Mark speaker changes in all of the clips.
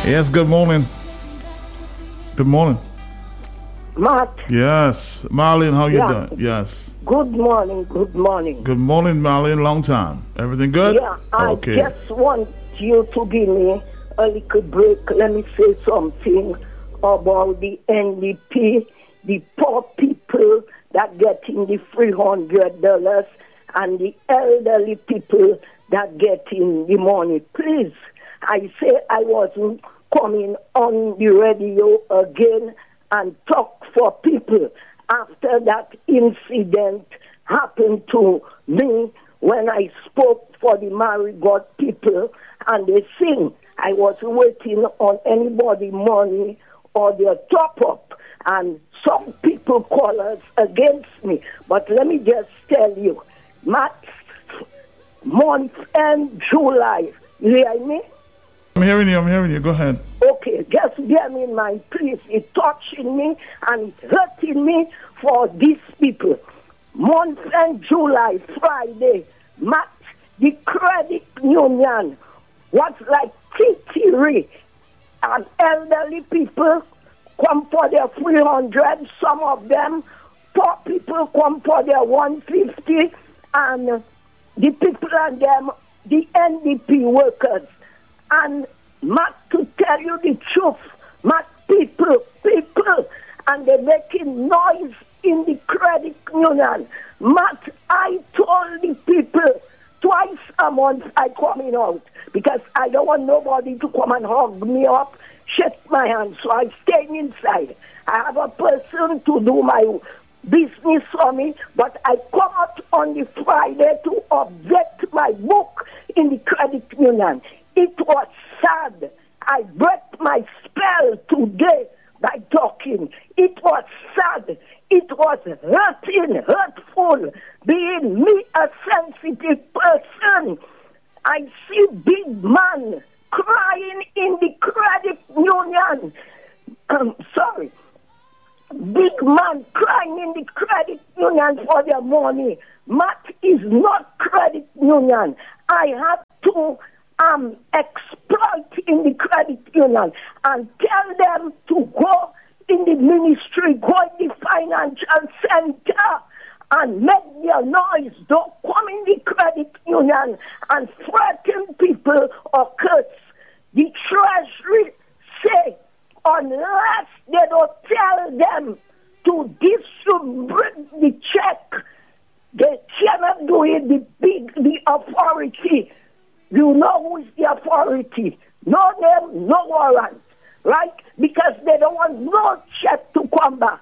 Speaker 1: Yes, good morning. Good morning.
Speaker 2: Matt.
Speaker 1: Yes. Marlene, how you doing? Yes.
Speaker 2: Good morning. Good morning.
Speaker 1: Good morning, Marlene. Long time. Everything good?
Speaker 2: Yeah, I just want you to give me a little break. Let me say something about the NDP, the poor people that getting the $300 and the elderly people that getting the money. Please, I say I wasn't coming on the radio again and talk for people after that incident happened to me when I spoke for the Marigot people and they sing. I was waiting on anybody money or their top up, and some people call us against me. But let me just tell you, month and July, you hear me?
Speaker 1: I'm hearing you. Go ahead.
Speaker 2: Okay, just bear me in mind, please. It's touching me and it's hurting me for these people. Month and July, Friday, the credit union was like tittery, and elderly people come for their 300, some of them, poor people come for their 150, and the people and them, the NDP workers. And to tell you the truth, people, and they're making noise in the credit union. I told the people twice a month I coming out because I don't want nobody to come and hug me up, shake my hand, so I stay inside. I have a person to do my business for me, but I come out on the Friday to object my book in the credit union. It was sad. I break my spell today by talking. It was sad. It was hurtful, being me a sensitive person. I see big man crying in the credit union. Sorry. Big man crying in the credit union for their money. Is not credit union. I have to exploit in the credit union and tell them to go in the ministry, go in the financial center and make their noise. Don't come in the credit union and threaten people or curse. The treasury say unless they don't tell them to distribute the check, they cannot do it. The authority. You know who is the authority. No name, no warrant. Right? Because they don't want no check to come back.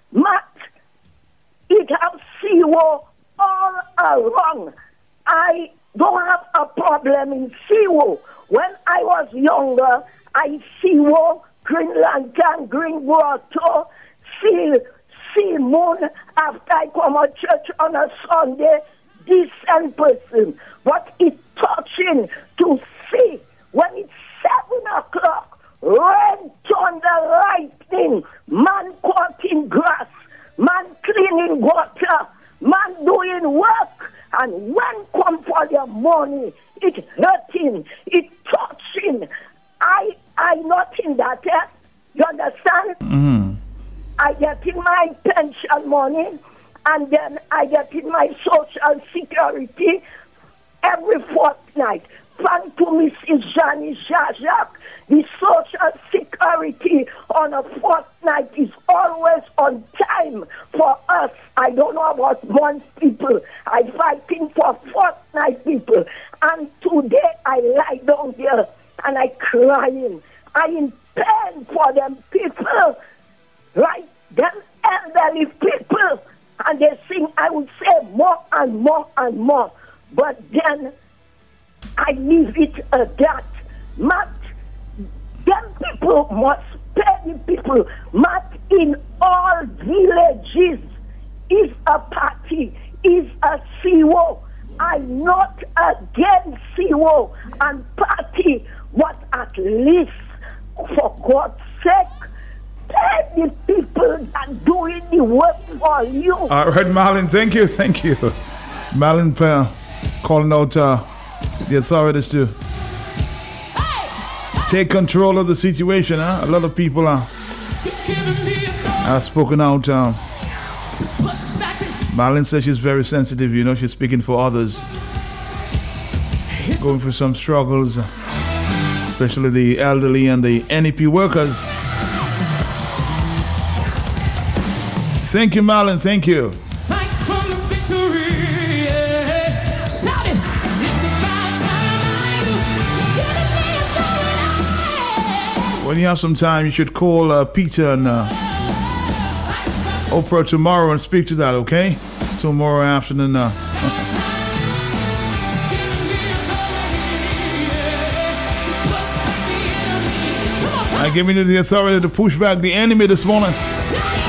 Speaker 2: It has CO all around. I don't have a problem in CO. When I was younger, I CO, Green Lantern, Green Water, see moon after I come to church on a Sunday, decent person. But it's touching to see when it's 7 o'clock, rain, thunder, lightning, man cutting grass, man cleaning water, man doing work, and when come for their money, it's hurting, it's touching. I not in that, you understand?
Speaker 1: Mm-hmm.
Speaker 2: I get in my pension money, and then I get in my social security every fortnight. Thank to Mrs. Janice Jajak, the social security on a fortnight is always on time for us. I don't know about month people. I'm fighting for fortnight people. And today I lie down there and I crying. I in pain for them people, right? Them elderly people. And they sing, I would say more and more and more. But then I leave it at that. Them people must pay the people. In all villages is a party, is a CO. I'm not against CO and party, but at least, for God's sake, pay the people that doing the work for you.
Speaker 1: All right, Marlene, thank you. Marlene Pell calling out the authorities to take control of the situation. Huh? A lot of people are spoken out. Marlon says she's very sensitive. You know, she's speaking for others, going through some struggles, especially the elderly and the NEP workers. Thank you, Marlon. Thank you.
Speaker 3: Thanks for the victory. Yeah. Shout it. It's about time I knew.
Speaker 1: When you have some time, you should call Peter and Oprah tomorrow and speak to that, okay? Tomorrow afternoon. I'm giving you the authority to push back the enemy this morning.